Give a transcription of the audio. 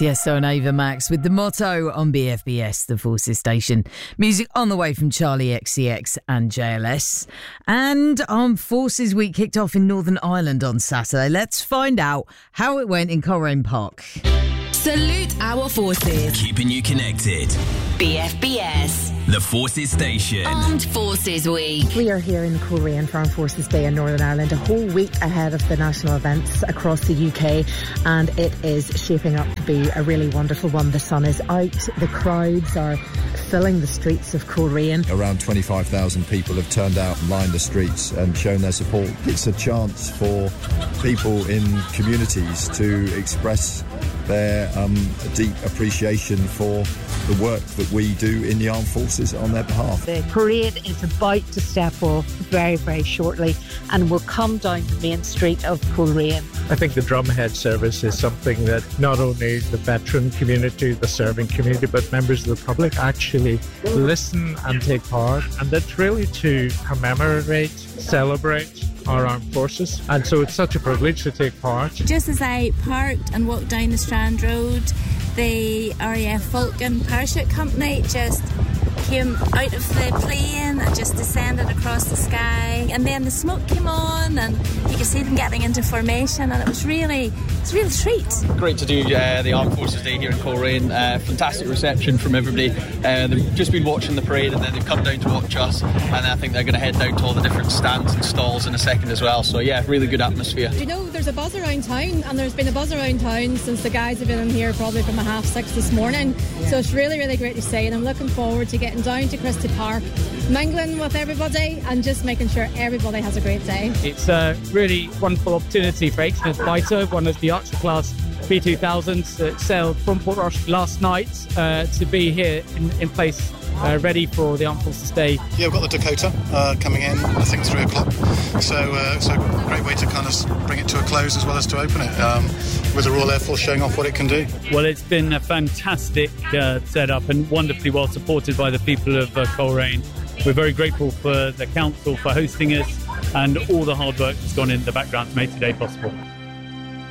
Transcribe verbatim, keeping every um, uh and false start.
Tiesto and Ava Max with the motto on B F B S, the Forces station. Music on the way from Charlie X C X and J L S. And Armed Forces Week kicked off in Northern Ireland on Saturday. Let's find out how it went in Coleraine Park. Salute our forces. Keeping you connected. B F B S. The Forces Station. Armed Forces Week. We are here in Coleraine for Armed Forces Day in Northern Ireland, a whole week ahead of the national events across the U K, and it is shaping up to be a really wonderful one. The sun is out, the crowds are filling the streets of Coleraine. Around twenty-five thousand people have turned out and lined the streets and shown their support. It's a chance for people in communities to express their um, deep appreciation for the work that we do in the armed forces on their behalf. The parade is about to step off very, very shortly and will come down the main street of Coleraine. I think the drumhead service is something that not only the veteran community, the serving community, but members of the public actually listen and take part. And that's really to commemorate, celebrate our armed forces. And so it's such a privilege to take part. Just as I parked and walked down the Strand Road, the R A F Falcon Parachute Company just came out of the plane and just descended across the sky, and then the smoke came on and you could see them getting into formation, and it was really it's a real treat. Great to do uh, the Armed Forces Day here in Coleraine. Uh, fantastic reception from everybody. Uh, they've just been watching the parade and then they've come down to watch us, and I think they're going to head down to all the different stands and stalls in a second as well. So yeah, really good atmosphere. You know, there's a buzz around town, and there's been a buzz around town since the guys have been in here probably from a half six this morning. Yeah. So it's really, really great to see, and I'm looking forward to getting down to Christie Park, mingling with everybody and just making sure everybody has a great day. It's a really wonderful opportunity for H M S Fighter, one of the Archer class P two thousands that sailed from Portrush last night, uh, to be here in, in place, uh, ready for the Armed Forces Day. Yeah, we've got the Dakota uh, coming in, I think three o'clock. So, uh, so a great way to kind of bring it to a close as well as to open it, um, with the Royal Air Force showing off what it can do. Well, it's been a fantastic uh, setup and wonderfully well supported by the people of uh, Coleraine. We're very grateful for the council for hosting us and all the hard work that's gone in the background to make today possible.